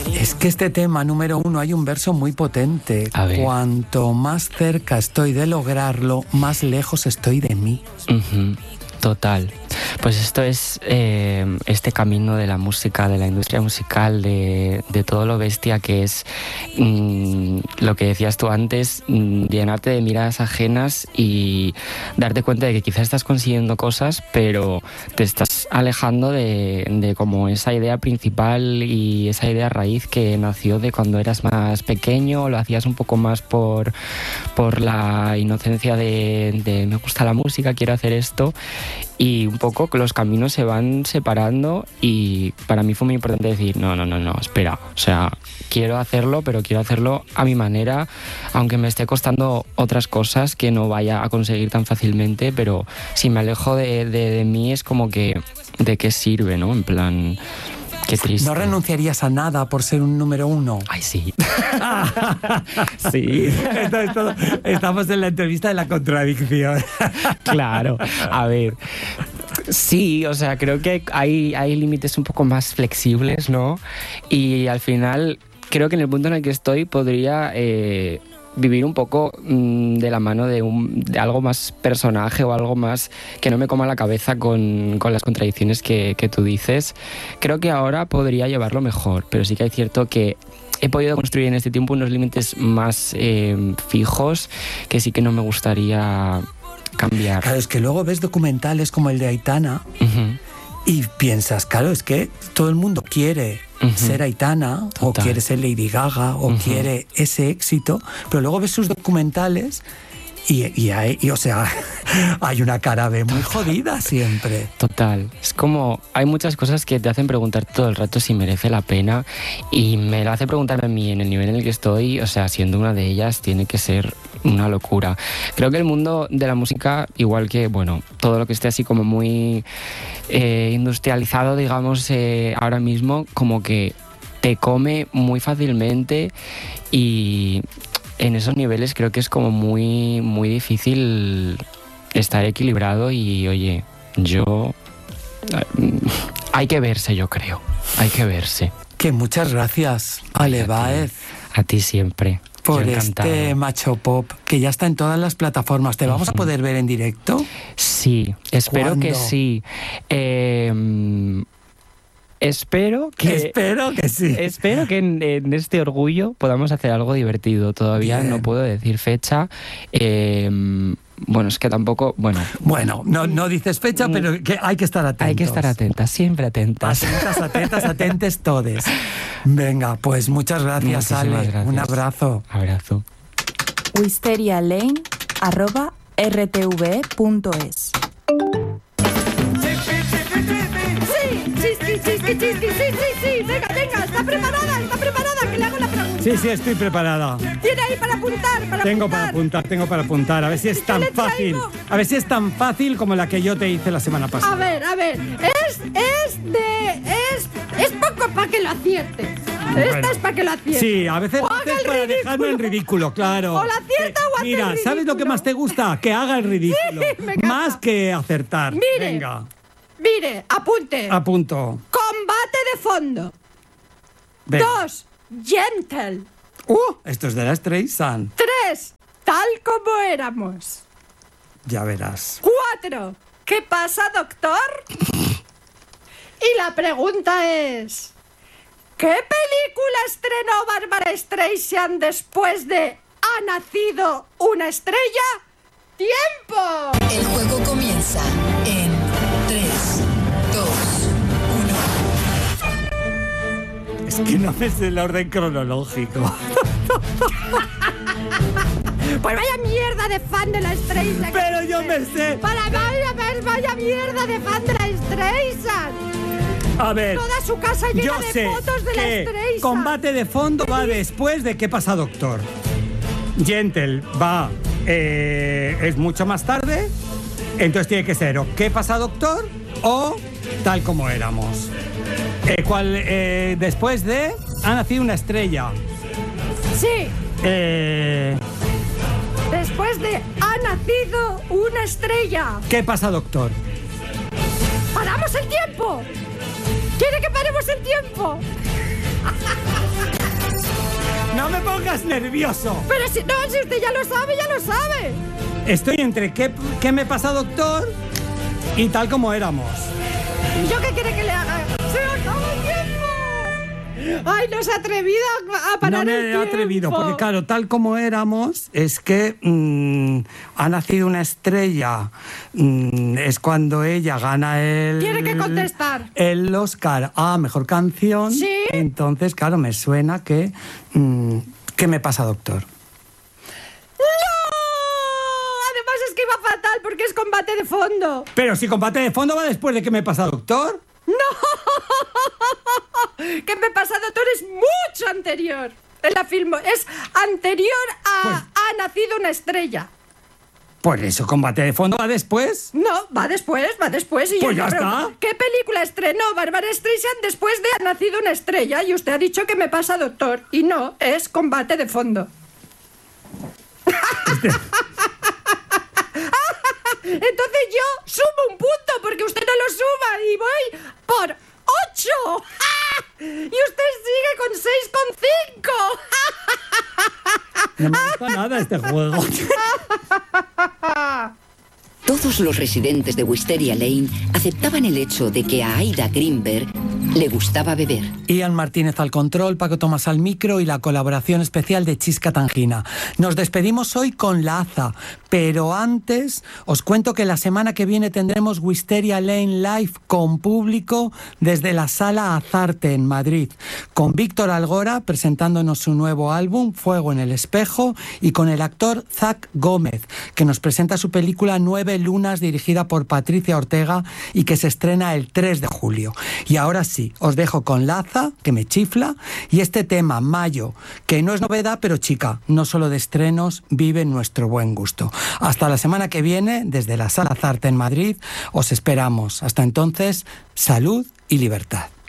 Es que este tema número 1 hay un verso muy potente. Cuanto más cerca estoy de lograrlo, más lejos estoy de mí. Uh-huh. Total. Pues esto es este camino de la música, de la industria musical, de todo lo bestia que es lo que decías tú antes, llenarte de miradas ajenas y darte cuenta de que quizás estás consiguiendo cosas, pero te estás alejando de como esa idea principal y esa idea raíz que nació de cuando eras más pequeño, lo hacías un poco más por la inocencia de me gusta la música, quiero hacer esto. Y un poco que los caminos se van separando y para mí fue muy importante decir no, espera, o sea, quiero hacerlo, pero quiero hacerlo a mi manera, aunque me esté costando otras cosas que no vaya a conseguir tan fácilmente, pero si me alejo de mí es como que ¿de qué sirve, no? En plan... Qué triste. ¿No renunciarías a nada por ser un número 1? Ay, sí. Sí. Estamos en la entrevista de la contradicción. Claro. A ver. Sí, o sea, creo que hay límites un poco más flexibles, ¿no? Y al final, creo que en el punto en el que estoy podría... vivir un poco de la mano de algo más personaje o algo más que no me coma la cabeza con las contradicciones que tú dices. Creo que ahora podría llevarlo mejor, pero sí que hay cierto que he podido construir en este tiempo unos límites más fijos que sí que no me gustaría cambiar. Claro, es que luego ves documentales como el de Aitana y piensas, claro, es que todo el mundo quiere ser Aitana, o quiere ser Lady Gaga, o quiere ese éxito, pero luego ves sus documentales y o sea, hay una cara B muy jodida siempre. Total. Es como, hay muchas cosas que te hacen preguntar todo el rato si merece la pena, y me lo hace preguntar a mí en el nivel en el que estoy, o sea, siendo una de ellas, tiene que ser una locura. Creo que el mundo de la música, igual que, bueno, todo lo que esté así como muy industrializado, digamos, ahora mismo, como que te come muy fácilmente, y en esos niveles creo que es como muy, muy difícil estar equilibrado. Y oye, hay que verse, yo creo, hay que verse. Que muchas gracias, Ale Báez. A ti siempre. Por este Macho Pop, que ya está en todas las plataformas. ¿Te vamos a poder ver en directo? Sí, espero que sí. Espero que sí. Espero que en este orgullo podamos hacer algo divertido. Todavía no puedo decir fecha. Bueno, es que tampoco... Bueno, no dices fecha, pero que hay que estar atentos. Hay que estar atentas, siempre atentas. Atentes todes. Venga, pues muchas gracias, Ale. Gracias. Un abrazo. Abrazo. wisterialane@rtve.es. Sí, venga, está preparada, que le hago la pregunta. Sí, estoy preparada. ¿Tiene ahí para apuntar? Tengo para apuntar, a ver si es tan fácil. A ver si es tan fácil como la que yo te hice la semana pasada. A ver, es poco para que lo aciertes. Esta es para que lo aciertes. Sí, a veces es para dejarme en ridículo, claro. O la acierta o hace el ridículo. Mira, ¿sabes lo que más te gusta? Que haga el ridículo. Sí, más que acertar. Mire, apunte. Apunto. Combate de fondo. Venga. 2. Gentle. Esto es de la Streisand. 3. Tal como éramos. Ya verás. 4. ¿Qué pasa, doctor? Y la pregunta es... ¿qué película estrenó Bárbara Streisand después de ¿Ha nacido una estrella? ¡Tiempo! El juego comienza en 3, 2, 1. Es que no es el orden cronológico. Pues vaya mierda de fan de la Streisand. Pero yo me sé. Vaya mierda de fan de la Streisand. A ver, toda su casa llena de fotos de la Streisand. Combate de fondo va después de ¿Qué pasa, doctor? Gentle va es mucho más tarde. Entonces tiene que ser o ¿Qué pasa, doctor? O Tal como éramos. Después de Ha nacido una estrella. Sí. Después de Ha nacido una estrella. ¿Qué pasa, doctor? ¡Paramos el tiempo! ¿Quiere que paremos el tiempo? me pongas nervioso. Pero si no, si usted ya lo sabe, ya lo sabe. Estoy entre qué me pasa, doctor, y tal como éramos. ¿Y yo qué quiere que le haga? ¡Se acaba el tiempo! ¡Ay, no se ha atrevido a parar el tiempo! No me he atrevido, porque claro, tal como éramos, es que ha nacido una estrella. Es cuando ella gana el... Tiene que contestar. El Oscar a Mejor Canción. ¿Sí? Entonces, claro, me suena que... ¿qué me pasa, doctor? Además es que iba fatal porque es combate de fondo. Pero si combate de fondo va después de qué me pasa, doctor. ¡No! ¿Qué me pasa, doctor? Es mucho anterior. En la film es anterior a Pues- Ha nacido una estrella. Por eso combate de fondo va después. No, va después. Y Pues yo ya le pregunto, está. ¿qué película estrenó Bárbara Streisand después de Ha nacido una estrella? Y usted ha dicho que me pasa, doctor. Y no, es combate de fondo. Entonces yo sumo un punto porque usted no lo suma y voy por 8. Y usted sigue con 6,5. No me gusta nada este juego. Todos los residentes de Wisteria Lane aceptaban el hecho de que a Aida Greenberg le gustaba beber. Ian Martínez al control, Paco Tomás al micro y la colaboración especial de Chisca Tangina. Nos despedimos hoy con Laza, pero antes os cuento que la semana que viene tendremos Wisteria Lane Live con público desde la Sala Azarte en Madrid, con Víctor Algora presentándonos su nuevo álbum Fuego en el Espejo y con el actor Zach Gómez, que nos presenta su película 9 lunas dirigida por Patricia Ortega y que se estrena el 3 de julio. Y ahora sí, os dejo con Laza, que me chifla, y este tema, Mayo, que no es novedad, pero chica, no solo de estrenos, vive nuestro buen gusto. Hasta la semana que viene, desde la Sala Azarte en Madrid, os esperamos. Hasta entonces, salud y libertad.